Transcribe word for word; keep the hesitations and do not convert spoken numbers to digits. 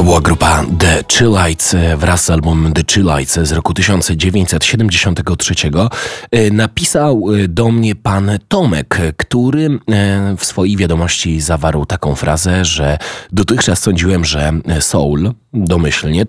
To była grupa The Chillites wraz z albumem The Chillites z roku tysiąc dziewięćset siedemdziesiątego trzeciego. Napisał do mnie pan Tomek, który w swojej wiadomości zawarł taką frazę, że dotychczas sądziłem, że soul, domyślnie,